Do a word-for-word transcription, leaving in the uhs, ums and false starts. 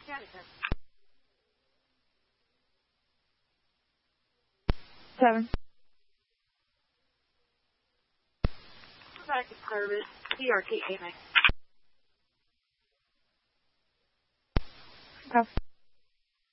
Seven. Back to service. C R T A. Go.